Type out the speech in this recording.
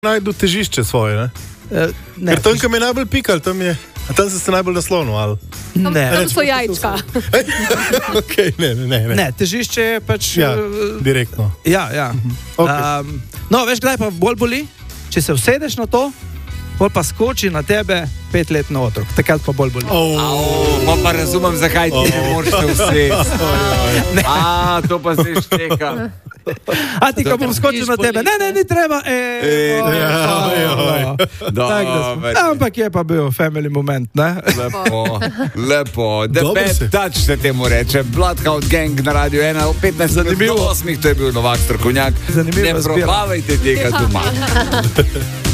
najdu težišče svoje, ne? Ne. Ker tam, kam je najbolj pikal, tam sem se najbolj naslonil, ali? Tam so jajčka. Okay, ne. Težišče je pač... Ja, direktno. Ja. Okay. No, veš, kdaj pa bolj boli? Če se usedeš na to, bolj pa skoči na tebe 5-letni otrok. Takrat pa bolj boli. Pa razumem, zakaj ti ne moreš se usesti. To pa se šteka. A ti, ko bom skočil na tebe, ne, ni treba. Ampak je pa bil family moment, ne? Lepo. The bad touch se temu reče. Bloodhound Gang na Radio 1, 15:08, to je bil Novak Strokovnjak. Zanimivo. Ne probavajte tega doma.